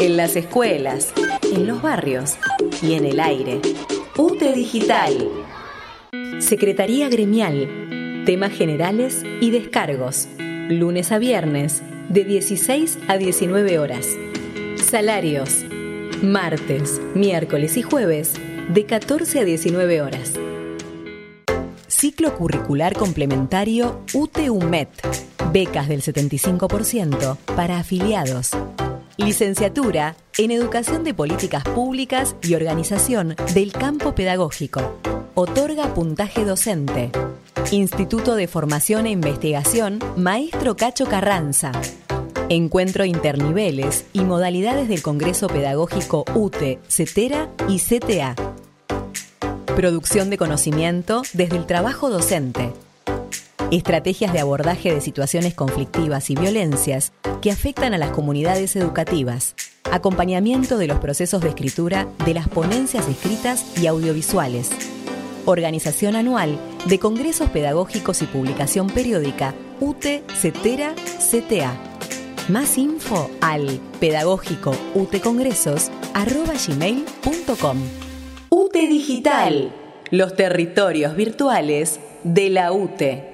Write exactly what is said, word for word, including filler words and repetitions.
en las escuelas, en los barrios y en el aire. U T E Digital. Secretaría Gremial. Temas generales y descargos. Lunes a viernes, de dieciséis a diecinueve horas. Salarios. Martes, miércoles y jueves, de catorce a diecinueve horas. Ciclo curricular complementario U T E U M E T. Becas del setenta y cinco por ciento para afiliados. Licenciatura en Educación de Políticas Públicas y Organización del Campo Pedagógico. Otorga puntaje docente. Instituto de Formación e Investigación Maestro Cacho Carranza. Encuentro interniveles y modalidades del Congreso Pedagógico U T E, CETERA y C T A. Producción de conocimiento desde el trabajo docente. Estrategias de abordaje de situaciones conflictivas y violencias que afectan a las comunidades educativas. Acompañamiento de los procesos de escritura de las ponencias escritas y audiovisuales. Organización anual de congresos pedagógicos y publicación periódica U T E, CETERA, C T A. Más info al pedagógicouteCongresos arroba gmail punto com. U T E Digital, los territorios virtuales de la U T E.